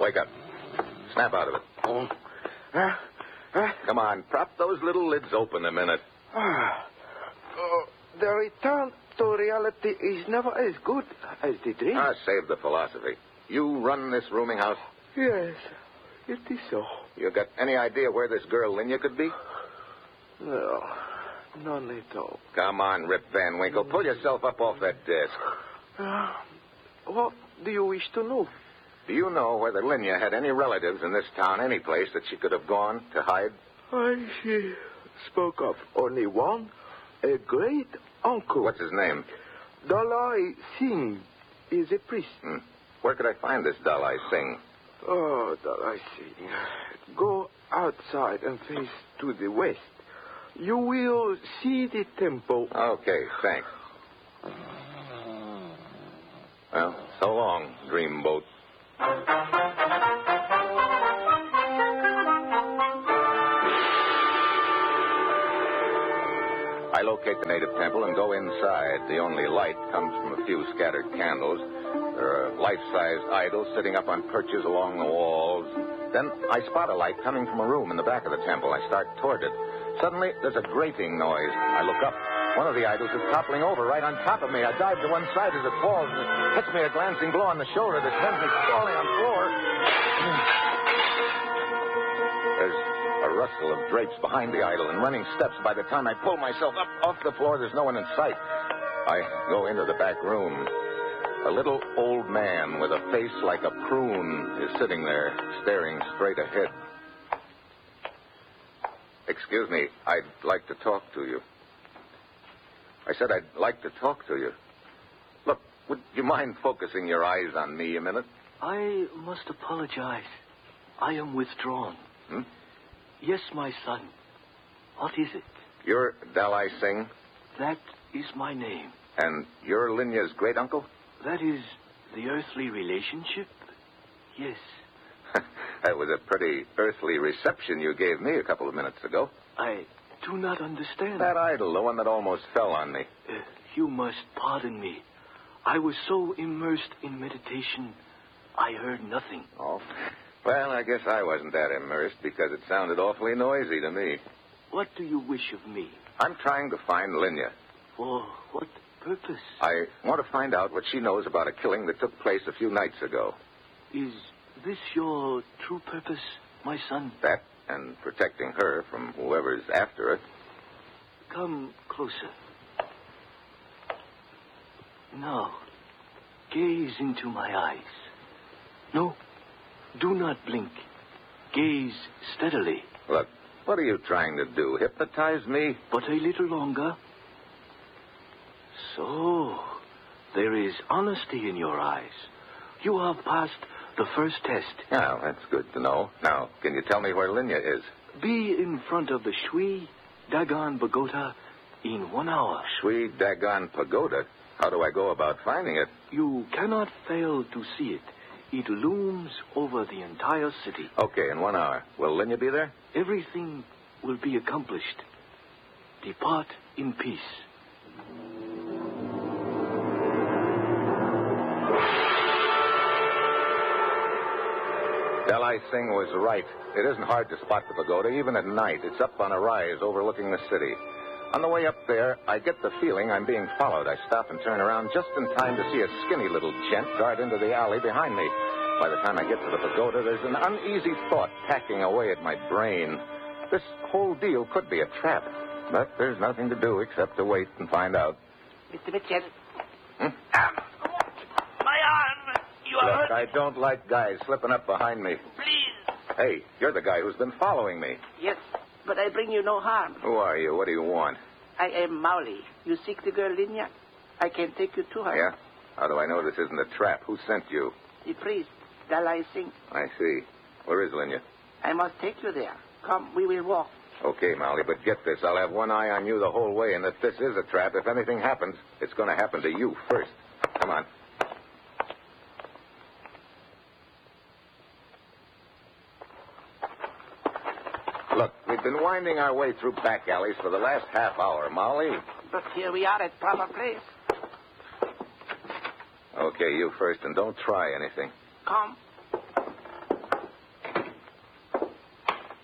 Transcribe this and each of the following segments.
Wake up. Snap out of it. Come on, prop those little lids open a minute. The return to reality is never as good as the dream. Save the philosophy. You run this rooming house? Yes, it is so. You got any idea where this girl Linya could be? No, none at all. Come on, Rip Van Winkle. Pull yourself up off that desk. What do you wish to know? Do you know whether Linya had any relatives in this town, any place that she could have gone to hide? She spoke of only one, a great uncle. What's his name? Dalai Singh is a priest. Where could I find this Dalai Singh? Oh, Dalai Singh. Go outside and face to the west. You will see the temple. Okay, thanks. Well, so long, dreamboat. I locate the native temple and go inside. The only light comes from a few scattered candles. There are life-sized idols sitting up on perches along the walls. Then I spot a light coming from a room in the back of the temple. I start toward it. Suddenly, there's a grating noise. I look up. One of the idols is toppling over right on top of me. I dive to one side as it falls, and it hits me a glancing blow on the shoulder that sends me falling on the floor. There's a rustle of drapes behind the idol and running steps. By the time I pull myself up off the floor, there's no one in sight. I go into the back room. A little old man with a face like a prune is sitting there, staring straight ahead. Excuse me, I'd like to talk to you. I said I'd like to talk to you. Look, would you mind focusing your eyes on me a minute? I must apologize. I am withdrawn. Yes, my son. What is it? You're Dalai Singh? That is my name. And you're Linya's great-uncle? That is the earthly relationship? Yes. That was a pretty earthly reception you gave me a couple of minutes ago. I do not understand. That idol, the one that almost fell on me. You must pardon me. I was so immersed in meditation, I heard nothing. Oh, well, I guess I wasn't that immersed because it sounded awfully noisy to me. What do you wish of me? I'm trying to find Linya. For what purpose? I want to find out what she knows about a killing that took place a few nights ago. Is this your true purpose, my son? That and protecting her from whoever's after her. Come closer. Now, gaze into my eyes. No, do not blink. Gaze steadily. Look, what are you trying to do? Hypnotize me? But a little longer. So, there is honesty in your eyes. You have passed the first test. Now, that's good to know. Now, can you tell me where Linya is? Be in front of the Shwe Dagon Pagoda in 1 hour. Shwe Dagon Pagoda? How do I go about finding it? You cannot fail to see it. It looms over the entire city. Okay, in 1 hour. Will Linya be there? Everything will be accomplished. Depart in peace. Dalai Singh was right. It isn't hard to spot the pagoda, even at night. It's up on a rise overlooking the city. On the way up there, I get the feeling I'm being followed. I stop and turn around just in time to see a skinny little gent dart into the alley behind me. By the time I get to the pagoda, there's an uneasy thought packing away at my brain. This whole deal could be a trap. But there's nothing to do except to wait and find out. Mr. Mitchell. My arm! You are Look, hurt. I don't like guys slipping up behind me. Please. Hey, you're the guy who's been following me. Yes, but I bring you no harm. Who are you? What do you want? I am Mauli. You seek the girl Linya? I can take you to her. Yeah? How do I know this isn't a trap? Who sent you? The priest, Dalai Singh. I see. Where is Linya? I must take you there. Come, we will walk. Okay, Molly, but get this. I'll have one eye on you the whole way, and if this is a trap, if anything happens, it's going to happen to you first. Come on. Look, we've been winding our way through back alleys for the last half hour, Molly. But here we are at proper place. Okay, you first, and don't try anything. Come.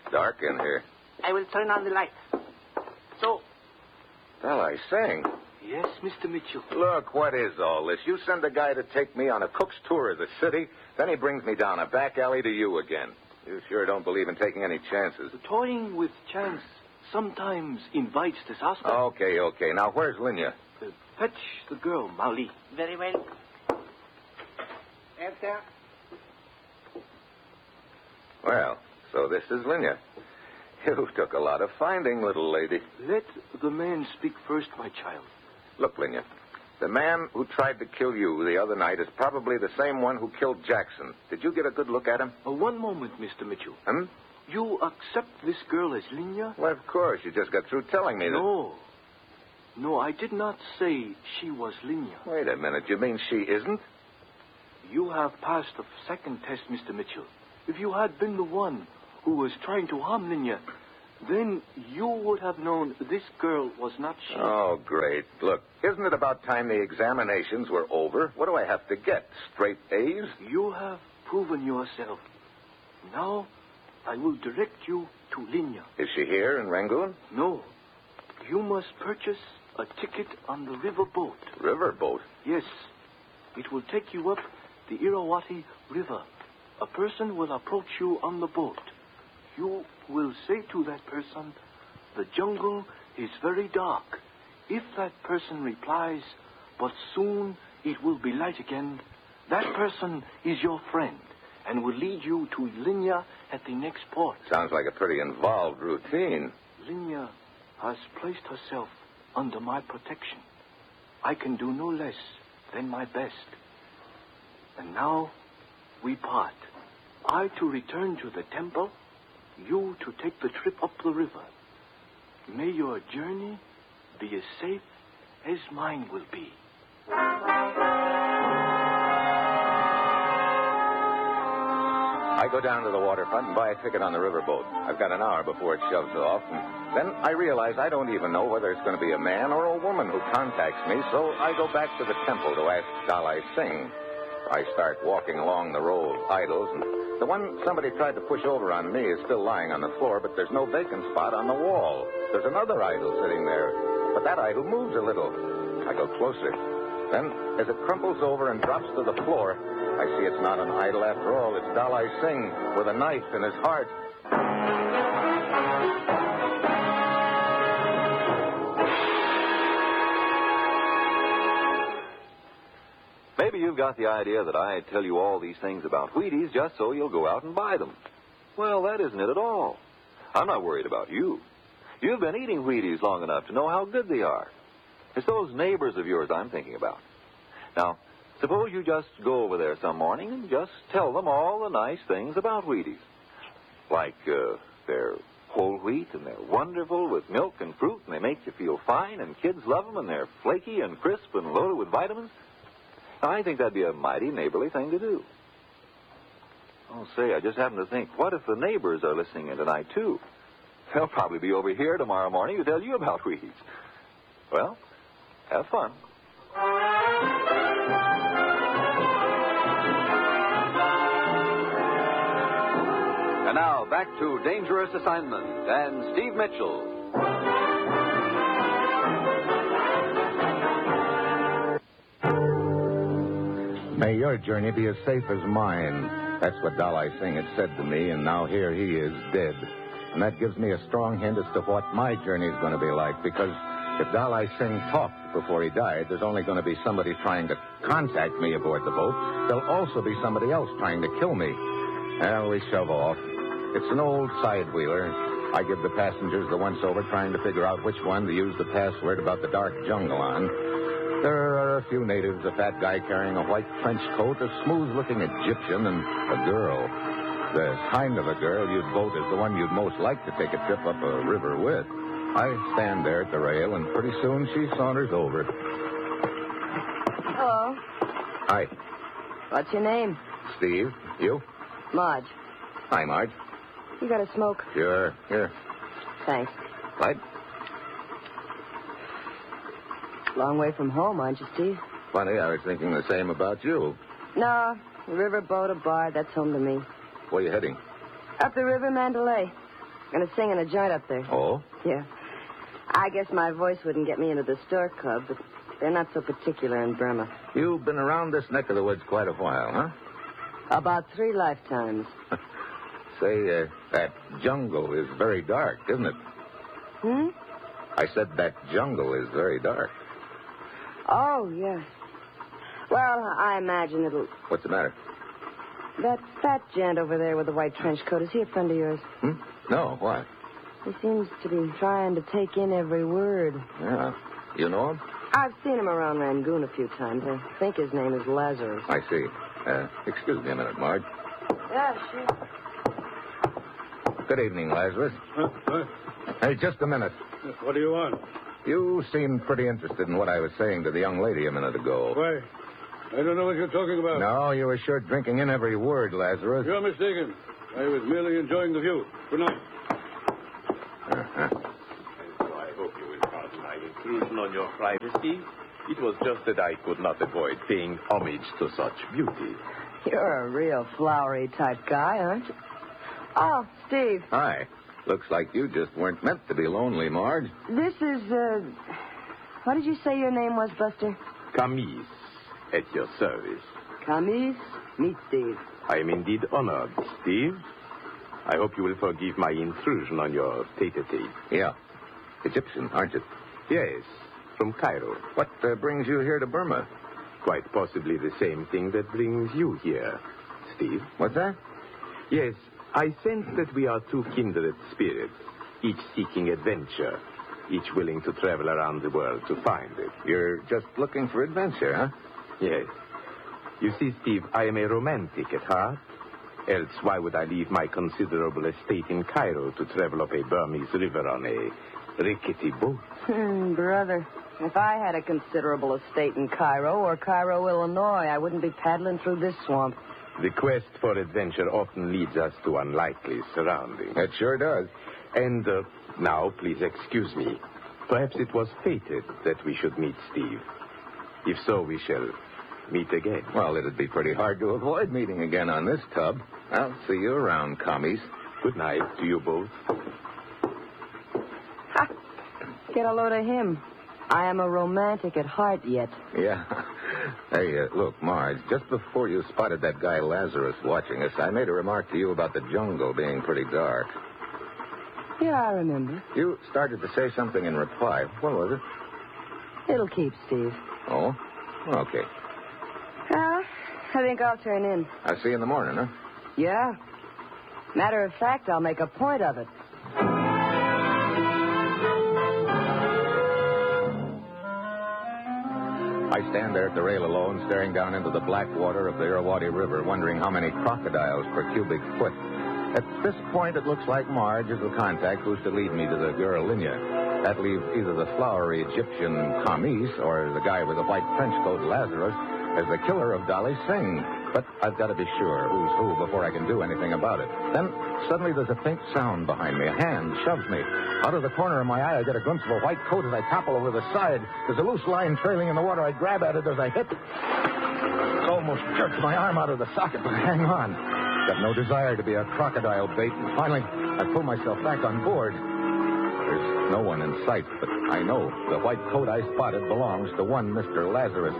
dark in here. I will turn on the light. So, Well, I sing. Yes, Mr. Mitchell. Look, what is all this? You send a guy to take me on a cook's tour of the city, then he brings me down a back alley to you again. You sure don't believe in taking any chances. Toying with chance sometimes invites disaster. Okay. Now, where's Linya? Fetch the girl, Mali. very well. Enter. Well, so this is Linya. You took a lot of finding, little lady. Let the man speak first, my child. Look, Linya, the man who tried to kill you the other night is probably the same one who killed Jackson. Did you get a good look at him? One moment, Mr. Mitchell. Hmm? You accept this girl as Linya? Well, of course. You just got through telling me that. No, I did not say she was Linya. Wait a minute. You mean she isn't? You have passed the second test, Mr. Mitchell. If you had been the one who was trying to harm Linya, then you would have known this girl was not she. Oh, great. Look, isn't it about time the examinations were over? What do I have to get? Straight A's? You have proven yourself. Now, I will direct you to Linya. Is she here in Rangoon? No. You must purchase a ticket on the river boat. Riverboat? Yes. It will take you up the Irrawaddy River. A person will approach you on the boat. You will say to that person, the jungle is very dark. If that person replies, but soon it will be light again, that person is your friend and will lead you to Linya at the next port. Sounds like a pretty involved routine. Linya has placed herself under my protection. I can do no less than my best. And now we part. I to return to the temple, you to take the trip up the river. May your journey be as safe as mine will be. I go down to the waterfront and buy a ticket on the riverboat. I've got an hour before it shoves off, and then I realize I don't even know whether it's going to be a man or a woman who contacts me, so I go back to the temple to ask Dalai Singh. I start walking along the row of idols, and the one somebody tried to push over on me is still lying on the floor, but there's no vacant spot on the wall. There's another idol sitting there, but that idol moves a little. I go closer. Then, as it crumples over and drops to the floor, I see it's not an idol after all. It's Dalai Singh with a knife in his heart. Maybe you've got the idea that I tell you all these things about Wheaties just so you'll go out and buy them. Well, that isn't it at all. I'm not worried about you. You've been eating Wheaties long enough to know how good they are. It's those neighbors of yours I'm thinking about. Now, suppose you just go over there some morning and just tell them all the nice things about Wheaties. Like, they're whole wheat and they're wonderful with milk and fruit and they make you feel fine and kids love them and they're flaky and crisp and loaded with vitamins. I think that'd be a mighty neighborly thing to do. Oh, say, I just happened to think, what if the neighbors are listening in tonight, too? They'll probably be over here tomorrow morning to tell you about Wheaties. Well, have fun. And now, back to Dangerous Assignment and Steve Mitchell. May your journey be as safe as mine. That's what Dalai Singh had said to me, and now here he is, dead. And that gives me a strong hint as to what my journey is going to be like, because if Dalai Singh talked before he died, there's only going to be somebody trying to contact me aboard the boat. There'll also be somebody else trying to kill me. Well, we shove off. It's an old side-wheeler. I give the passengers the once-over trying to figure out which one to use the password about the dark jungle on. There are a few natives, a fat guy carrying a white French coat, a smooth-looking Egyptian, and a girl. The kind of a girl you'd vote is the one you'd most like to take a trip up a river with. I stand there at the rail, and pretty soon she saunters over. Hello. Hi. What's your name? Steve. You? Marge. Hi, Marge. You got a smoke? Sure. Here. Thanks. Light? Long way from home, aren't you, Steve? Funny, I was thinking the same about you. No, a river boat, a bar, that's home to me. Where are you heading? Up the river, Mandalay. Gonna sing in a joint up there. Oh? Yeah. I guess my voice wouldn't get me into the Stork Club, but they're not so particular in Burma. You've been around this neck of the woods quite a while, huh? About 3 lifetimes. Say, that jungle is very dark, isn't it? Hmm? I said that jungle is very dark. Oh, yes. Well, I imagine it'll... What's the matter? That fat gent over there with the white trench coat, is he a friend of yours? No, why? He seems to be trying to take in every word. Yeah. You know him? I've seen him around Rangoon a few times. I think his name is Lazarus. I see. Excuse me a minute, Marge. Yeah, sure. Good evening, Lazarus. Hey, just a minute. What do you want? You seemed pretty interested in what I was saying to the young lady a minute ago. Why? I don't know what you're talking about. No, you were sure drinking in every word, Lazarus. You're mistaken. I was merely enjoying the view. Good night. Uh-huh. I hope you will pardon my intrusion on your privacy. It was just that I could not avoid paying homage to such beauty. You're a real flowery type guy, aren't you? Oh, Steve. Hi. Looks like you just weren't meant to be lonely, Marge. This is, what did you say your name was, Buster? Camise, at your service. Camise? Meet Steve. I am indeed honored, Steve. I hope you will forgive my intrusion on your tete-a-tete. Yeah. Egyptian, aren't you? Yes, from Cairo. What brings you here to Burma? Quite possibly the same thing that brings you here, Steve. What's that? Yes, I sense that we are two kindred spirits, each seeking adventure, each willing to travel around the world to find it. You're just looking for adventure, huh? Yes. You see, Steve, I am a romantic at heart. Else, why would I leave my considerable estate in Cairo to travel up a Burmese river on a rickety boat? Brother, if I had a considerable estate in Cairo or Cairo, Illinois, I wouldn't be paddling through this swamp. The quest for adventure often leads us to unlikely surroundings. It sure does. And now, please excuse me. Perhaps it was fated that we should meet Steve. If so, we shall meet again. Well, it'd be pretty hard to avoid meeting again on this tub. I'll see you around, commies. Good night to you both. Ha! Get a load of him. I am a romantic at heart yet. Yeah. Hey, look, Marge, just before you spotted that guy Lazarus watching us, I made a remark to you about the jungle being pretty dark. Yeah, I remember. You started to say something in reply. What was it? It'll keep, Steve. Oh? Okay. I think I'll turn in. I'll see you in the morning, huh? Yeah. Matter of fact, I'll make a point of it. I stand there at the rail alone, staring down into the black water of the Irrawaddy River, wondering how many crocodiles per cubic foot. At this point, it looks like Marge is the contact who's to lead me to the girl Linya. That leaves either the flowery Egyptian Camise or the guy with the white trench coat Lazarus as the killer of Dolly Singh. But I've got to be sure who's who before I can do anything about it. Then suddenly there's a faint sound behind me. A hand shoves me. Out of the corner of my eye, I get a glimpse of a white coat as I topple over the side. There's a loose line trailing in the water. I grab at it as I hit. It almost jerks my arm out of the socket, but I hang on. Got no desire to be a crocodile bait. And finally, I pull myself back on board. There's no one in sight, but I know the white coat I spotted belongs to one Mr. Lazarus.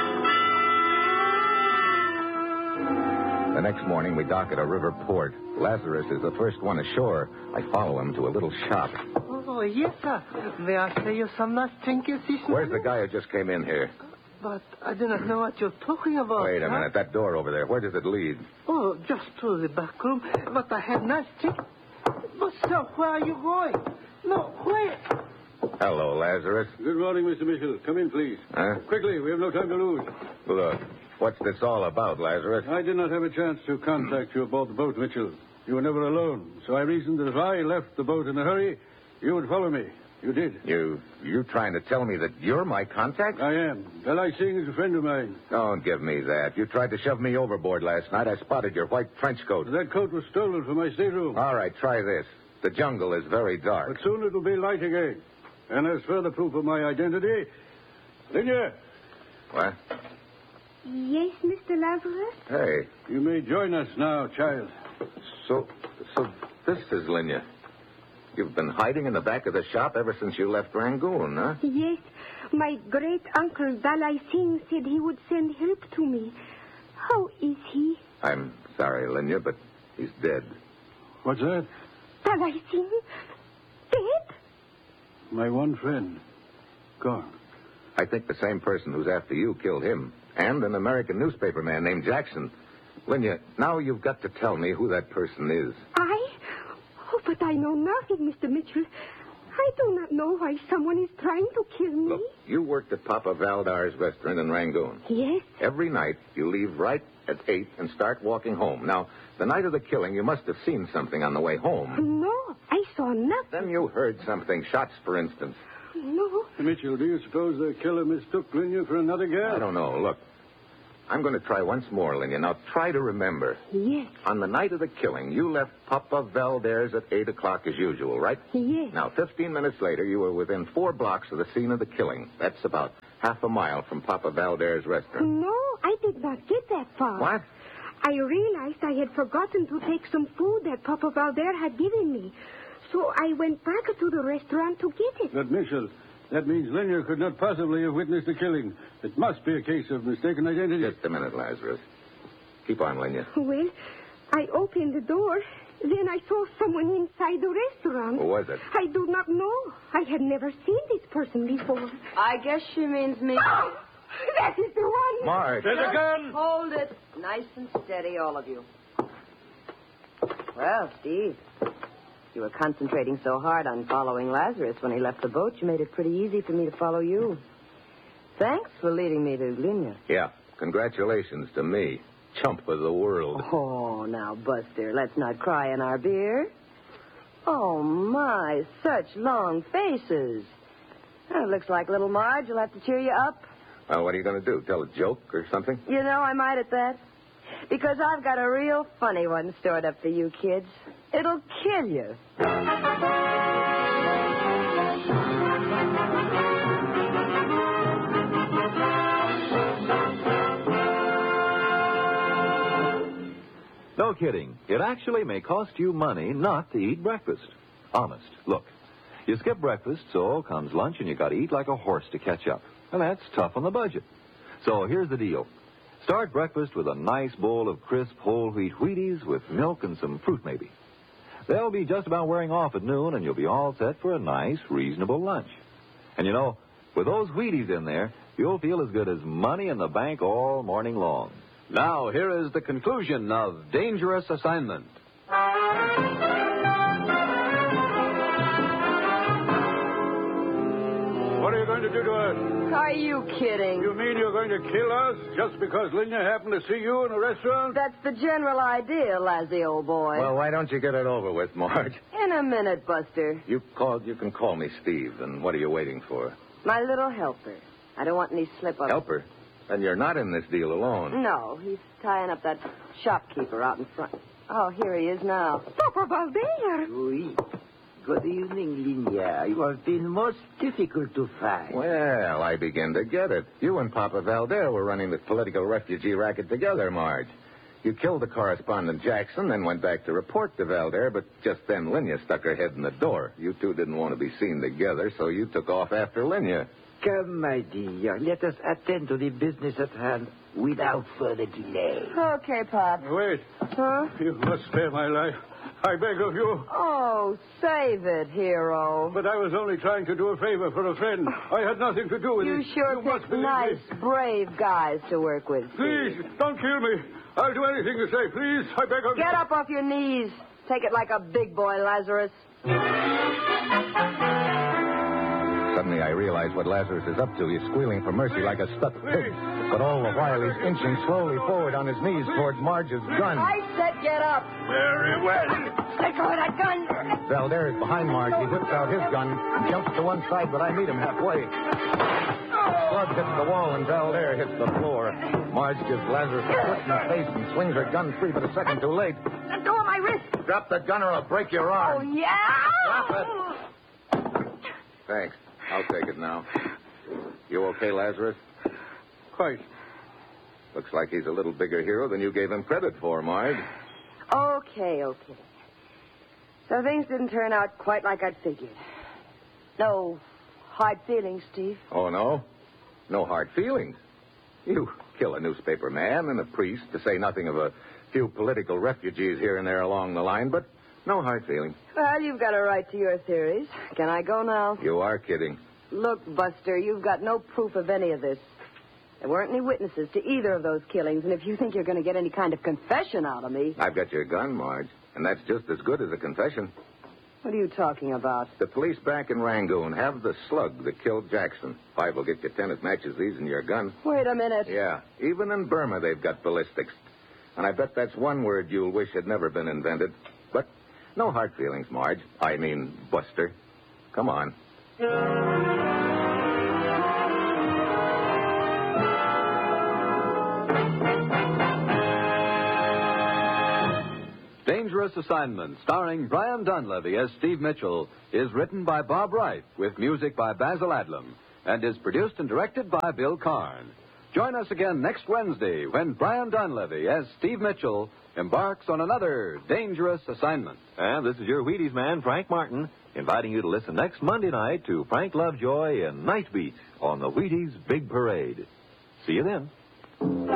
The next morning, we dock at a river port. Lazarus is the first one ashore. I follow him to a little shop. Oh, yes, sir. May I say you some nice trinkets this Where's morning? the guy who just came in here? But I do not know what you're talking about. Wait a sir. minute. That door over there, where does it lead? Oh, just to the back room. But I have nice trinkets. But, sir, where are you going? No, where? Hello, Lazarus. Good morning, Mr. Mitchell. Come in, please. Huh? Quickly, we have no time to lose. Look, what's this all about, Lazarus? I did not have a chance to contact you about the boat, Mitchell. You were never alone. So I reasoned that if I left the boat in a hurry, you would follow me. You did. You trying to tell me that you're my contact? I am. Dalai Singh is a friend of mine. Don't give me that. You tried to shove me overboard last night. I spotted your white trench coat. That coat was stolen from my stateroom. All right, try this. The jungle is very dark. But soon it'll be light again. And as further proof of my identity, Linya. What? Yes, Mr. Lazarus? Hey. You may join us now, child. So this is Linya. You've been hiding in the back of the shop ever since you left Rangoon, huh? Yes. My great-uncle Dalai Singh said he would send help to me. How is he? I'm sorry, Linya, but he's dead. What's that? Dalai Singh? Dead? My one friend. Gone. I think the same person who's after you killed him. And an American newspaper man named Jackson. Linya, now you've got to tell me who that person is. I? Oh, but I know nothing, Mr. Mitchell. I do not know why someone is trying to kill me. Look, you worked at Papa Valdar's restaurant in Rangoon. Yes. Every night, you leave right at 8 and start walking home. Now, the night of the killing, you must have seen something on the way home. No, I saw nothing. Then you heard something. Shots, for instance. No. Mitchell, do you suppose the killer mistook Linya for another girl? I don't know. Look, I'm going to try once more, Linya. Now, try to remember. Yes. On the night of the killing, you left Papa Valdar's at 8 o'clock as usual, right? Yes. Now, 15 minutes later, you were within 4 blocks of the scene of the killing. That's about half a mile from Papa Valdar's restaurant. No, I did not get that far. What? I realized I had forgotten to take some food that Papa Valder had given me. So I went back to the restaurant to get it. But, Mitchell, that means Linya could not possibly have witnessed the killing. It must be a case of mistaken identity. Just a minute, Lazarus. Keep on, Linya. Well, I opened the door. Then I saw someone inside the restaurant. Who was it? I do not know. I had never seen this person before. I guess she means me. Oh, that is the one. Marge. There's a gun! Hold it. Nice and steady, all of you. Well, Steve, you were concentrating so hard on following Lazarus when he left the boat, you made it pretty easy for me to follow you. Thanks for leading me to Linya. Yeah. Congratulations to me. Chump of the world. Oh, now, Buster, let's not cry in our beer. Oh, my, such long faces. Well, it looks like little Marge will have to cheer you up. Well, what are you going to do? Tell a joke or something? You know, I might at that. Because I've got a real funny one stored up for you kids. It'll kill you. No kidding. It actually may cost you money not to eat breakfast. Honest. Look, you skip breakfast, so comes lunch and you got to eat like a horse to catch up. And that's tough on the budget. So here's the deal. Start breakfast with a nice bowl of crisp whole wheat Wheaties with milk and some fruit maybe. They'll be just about wearing off at noon and you'll be all set for a nice, reasonable lunch. And you know, with those Wheaties in there, you'll feel as good as money in the bank all morning long. Now, here is the conclusion of Dangerous Assignment. What are you going to do to us? Are you kidding? You mean you're going to kill us just because Linya happened to see you in a restaurant? That's the general idea, Lassie, old boy. Well, why don't you get it over with, Marge? In a minute, Buster. You can call me Steve, and what are you waiting for? My little helper. I don't want any slip-ups. Helper? Then you're not in this deal alone. No, he's tying up that shopkeeper out in front. Oh, here he is now. Papa Valder. Oui. Good evening, Linya. You have been most difficult to find. Well, I begin to get it. You and Papa Valder were running the political refugee racket together, Marge. You killed the correspondent Jackson, then went back to report to Valder, but just then Linya stuck her head in the door. You two didn't want to be seen together, so you took off after Linya. Come, my dear. Let us attend to the business at hand without further delay. Okay, Pop. Wait. Huh? You must spare my life. I beg of you. Oh, save it, hero. But I was only trying to do a favor for a friend. I had nothing to do with You it. sure must picked believe nice, me. brave guys to work with. Please, don't kill me. I'll do anything you say. Please, I beg of you. Get up off your knees. Take it like a big boy, Lazarus. Suddenly I realize what Lazarus is up to. He's squealing for mercy like a stuck pig. But all the while he's inching slowly forward on his knees towards Marge's gun. I said get up. Very well. Let go of that gun. Valder is behind Marge. He whips out his gun, jumps to one side, but I meet him halfway. Club hits the wall and Valder hits the floor. Marge gives Lazarus a foot in the face and swings her gun free, but a second too late. Let go of my wrist. Drop the gun or I'll break your Oh, arm. yeah? Drop it. Thanks. I'll take it now. You okay, Lazarus? Quite. Looks like he's a little bigger hero than you gave him credit for, Marge. Okay. So things didn't turn out quite like I'd figured. No hard feelings, Steve. Oh, no? No hard feelings? You kill a newspaper man and a priest, to say nothing of a few political refugees here and there along the line, but no hard feelings. Well, you've got a right to your theories. Can I go now? You are kidding. Look, Buster, you've got no proof of any of this. There weren't any witnesses to either of those killings, and if you think you're going to get any kind of confession out of me... I've got your gun, Marge, and that's just as good as a confession. What are you talking about? The police back in Rangoon have the slug that killed Jackson. 5 will get you 10 that matches these in your gun. Wait a minute. Yeah, even in Burma they've got ballistics. And I bet that's one word you'll wish had never been invented. But no hard feelings, Marge. I mean, Buster. Come on. Dangerous Assignment, starring Brian Dunleavy as Steve Mitchell, is written by Bob Wright with music by Basil Adlam and is produced and directed by Bill Karn. Join us again next Wednesday when Brian Dunleavy as Steve Mitchell embarks on another dangerous assignment. And this is your Wheaties man, Frank Martin, inviting you to listen next Monday night to Frank Lovejoy and Night Beat on the Wheaties Big Parade. See you then.